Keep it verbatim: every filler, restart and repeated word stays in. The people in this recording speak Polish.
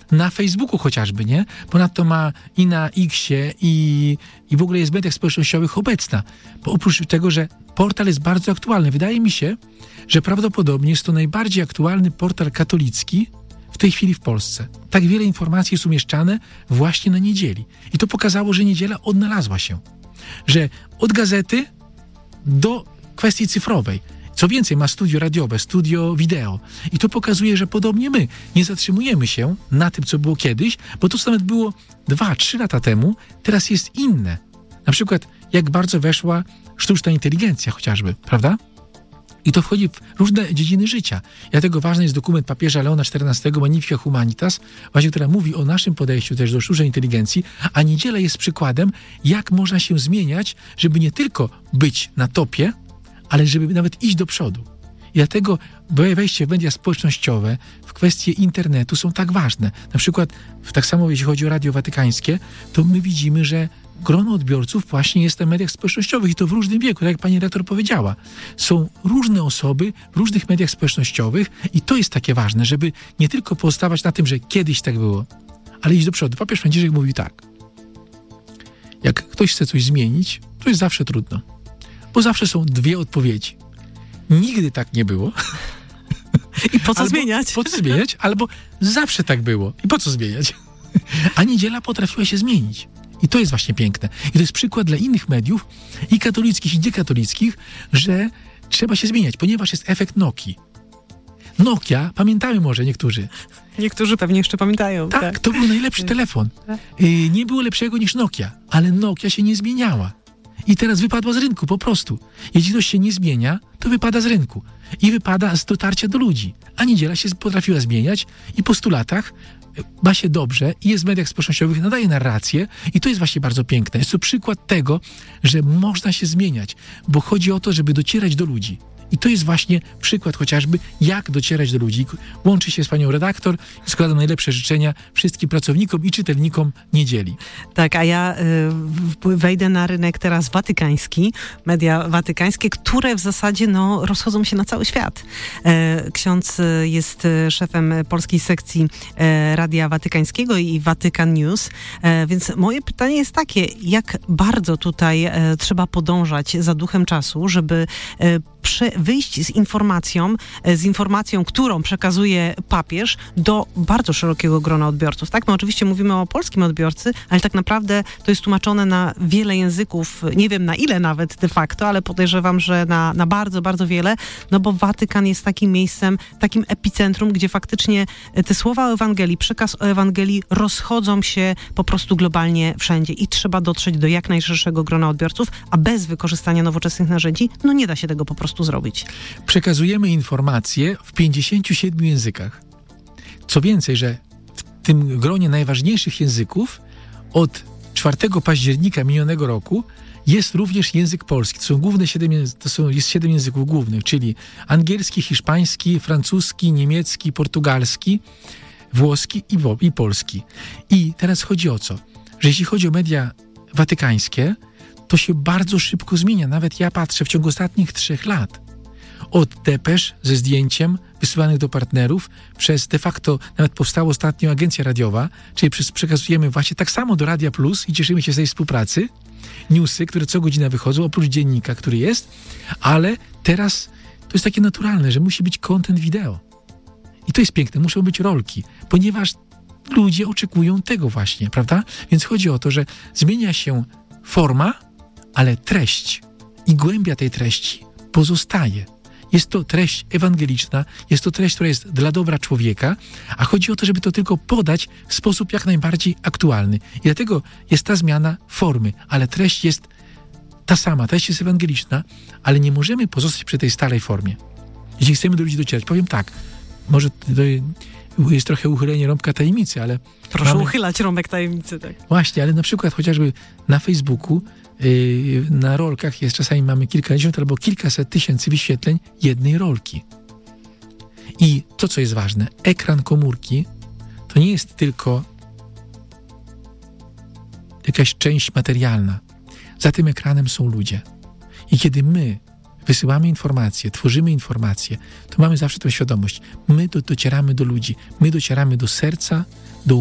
na Facebooku chociażby, nie? Ponadto ma i na Xie i, i w ogóle jest w mediach społecznościowych obecna. Bo oprócz tego, że portal jest bardzo aktualny. Wydaje mi się, że prawdopodobnie jest to najbardziej aktualny portal katolicki w tej chwili w Polsce. Tak wiele informacji jest umieszczane właśnie na niedzieli. I to pokazało, że niedziela odnalazła się. Że od gazety do kwestii cyfrowej. Co więcej, ma studio radiowe, studio wideo. I to pokazuje, że podobnie my nie zatrzymujemy się na tym, co było kiedyś, bo to, co nawet było dwa, trzy lata temu, teraz jest inne. Na przykład, jak bardzo weszła sztuczna inteligencja chociażby, prawda? I to wchodzi w różne dziedziny życia. Dlatego ważny jest dokument papieża Leona czternastego Magnifica Humanitas, właśnie która mówi o naszym podejściu też do sztucznej inteligencji, a niedziela jest przykładem, jak można się zmieniać, żeby nie tylko być na topie, ale żeby nawet iść do przodu. I dlatego wejście w media społecznościowe, w kwestie internetu są tak ważne. Na przykład, tak samo jeśli chodzi o Radio Watykańskie, to my widzimy, że grono odbiorców właśnie jest na mediach społecznościowych i to w różnym wieku, tak jak pani redaktor powiedziała. Są różne osoby w różnych mediach społecznościowych i to jest takie ważne, żeby nie tylko pozostawać na tym, że kiedyś tak było, ale iść do przodu. Papież Franciszek mówił tak. Jak ktoś chce coś zmienić, to jest zawsze trudno. Bo zawsze są dwie odpowiedzi. Nigdy tak nie było. I po co albo, zmieniać? Po co zmieniać? Albo zawsze tak było. I po co zmieniać? A niedziela potrafiła się zmienić. I to jest właśnie piękne. I to jest przykład dla innych mediów, i katolickich, i niekatolickich, że trzeba się zmieniać, ponieważ jest efekt Nokii. Nokia, pamiętamy może niektórzy. Niektórzy pewnie jeszcze pamiętają. Tak, tak. to był najlepszy telefon. Yy, nie było lepszego niż Nokia, ale Nokia się nie zmieniała. I teraz wypadła z rynku, po prostu. Jeśli ktoś się nie zmienia, to wypada z rynku. I wypada z dotarcia do ludzi. A niedziela się potrafiła zmieniać i po stu latach ma się dobrze i jest w mediach społecznościowych, nadaje narrację i to jest właśnie bardzo piękne. Jest to przykład tego, że można się zmieniać, bo chodzi o to, żeby docierać do ludzi. I to jest właśnie przykład chociażby, jak docierać do ludzi. Łączy się z panią redaktor i składam najlepsze życzenia wszystkim pracownikom i czytelnikom niedzieli. Tak, a ja y, wejdę na rynek teraz watykański, media watykańskie, które w zasadzie no, rozchodzą się na cały świat. E, ksiądz jest szefem polskiej sekcji e, Radia Watykańskiego i Vatican News, e, więc moje pytanie jest takie, jak bardzo tutaj e, trzeba podążać za duchem czasu, żeby e, Prze- wyjść z informacją, z informacją, którą przekazuje papież do bardzo szerokiego grona odbiorców. Tak, my oczywiście mówimy o polskim odbiorcy, ale tak naprawdę to jest tłumaczone na wiele języków, nie wiem na ile nawet de facto, ale podejrzewam, że na, na bardzo, bardzo wiele, no bo Watykan jest takim miejscem, takim epicentrum, gdzie faktycznie te słowa o Ewangelii, przekaz o Ewangelii rozchodzą się po prostu globalnie wszędzie i trzeba dotrzeć do jak najszerszego grona odbiorców, a bez wykorzystania nowoczesnych narzędzi, no nie da się tego po prostu zrobić. Przekazujemy informacje w pięćdziesięciu siedmiu językach. Co więcej, że w tym gronie najważniejszych języków od czwartego października minionego roku jest również język polski. To są główne siedem, to są, jest siedem języków głównych, czyli angielski, hiszpański, francuski, niemiecki, portugalski, włoski i, wo, i polski. I teraz chodzi o co? Że jeśli chodzi o media watykańskie, to się bardzo szybko zmienia. Nawet ja patrzę w ciągu ostatnich trzech lat. Od depesz ze zdjęciem wysyłanych do partnerów, przez de facto nawet powstała ostatnio agencja radiowa, czyli przez, przekazujemy właśnie tak samo do Radia Plus i cieszymy się z tej współpracy. Newsy, które co godzina wychodzą, oprócz dziennika, który jest, ale teraz to jest takie naturalne, że musi być content wideo. I to jest piękne, muszą być rolki, ponieważ ludzie oczekują tego właśnie, prawda? Więc chodzi o to, że zmienia się forma, ale treść i głębia tej treści pozostaje. Jest to treść ewangeliczna, jest to treść, która jest dla dobra człowieka, a chodzi o to, żeby to tylko podać w sposób jak najbardziej aktualny. I dlatego jest ta zmiana formy, ale treść jest ta sama, treść jest ewangeliczna, ale nie możemy pozostać przy tej starej formie. Jeśli chcemy do ludzi docierać, powiem tak, może to jest trochę uchylenie rąbka tajemnicy, ale... Proszę mamy... uchylać rąbek tajemnicy, tak. Właśnie, ale na przykład chociażby na Facebooku yy, na rolkach jest czasami mamy kilkadziesiąt albo kilkaset tysięcy wyświetleń jednej rolki. I to, co jest ważne, ekran komórki to nie jest tylko jakaś część materialna. Za tym ekranem są ludzie. I kiedy my wysyłamy informacje, tworzymy informacje, to mamy zawsze tę świadomość. My do, docieramy do ludzi, my docieramy do serca,